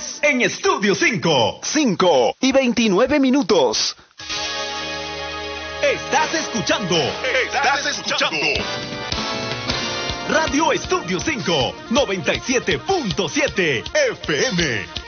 Estás en Estudio 5. 5:29. Estás escuchando Radio Estudio 5, 97.7 FM.